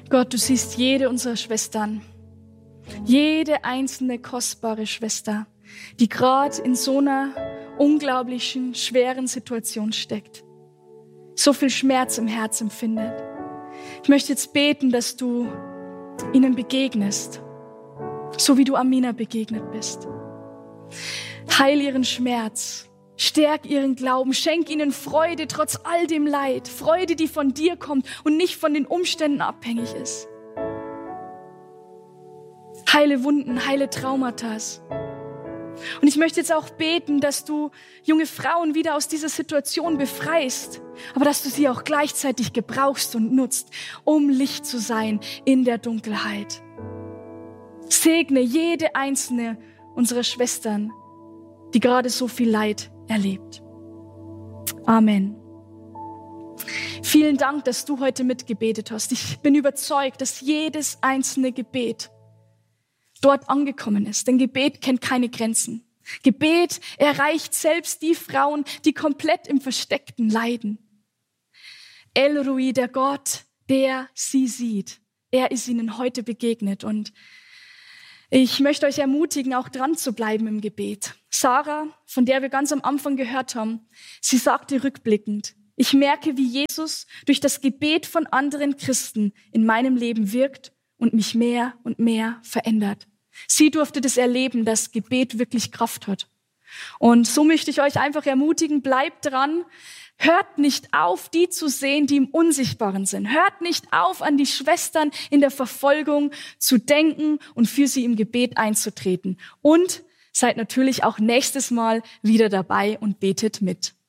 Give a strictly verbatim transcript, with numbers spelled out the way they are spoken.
Gott, du siehst jede unserer Schwestern, jede einzelne kostbare Schwester, die gerade in so einer unglaublichen, schweren Situation steckt, so viel Schmerz im Herz empfindet. Ich möchte jetzt beten, dass du ihnen begegnest, so wie du Amina begegnet bist. Heil ihren Schmerz, stärk ihren Glauben, schenk ihnen Freude trotz all dem Leid, Freude, die von dir kommt und nicht von den Umständen abhängig ist. Heile Wunden, heile Traumata. Und ich möchte jetzt auch beten, dass du junge Frauen wieder aus dieser Situation befreist, aber dass du sie auch gleichzeitig gebrauchst und nutzt, um Licht zu sein in der Dunkelheit. Segne jede einzelne unserer Schwestern, die gerade so viel Leid erlebt. Amen. Vielen Dank, dass du heute mitgebetet hast. Ich bin überzeugt, dass jedes einzelne Gebet dort angekommen ist. Denn Gebet kennt keine Grenzen. Gebet erreicht selbst die Frauen, die komplett im Versteckten leiden. El Roi, der Gott, der sie sieht, er ist ihnen heute begegnet. Und ich möchte euch ermutigen, auch dran zu bleiben im Gebet. Sarah, von der wir ganz am Anfang gehört haben, sie sagte rückblickend, ich merke, wie Jesus durch das Gebet von anderen Christen in meinem Leben wirkt und mich mehr und mehr verändert. Sie durfte das erleben, dass Gebet wirklich Kraft hat. Und so möchte ich euch einfach ermutigen, bleibt dran, hört nicht auf, die zu sehen, die im Unsichtbaren sind. Hört nicht auf, an die Schwestern in der Verfolgung zu denken und für sie im Gebet einzutreten. Und seid natürlich auch nächstes Mal wieder dabei und betet mit.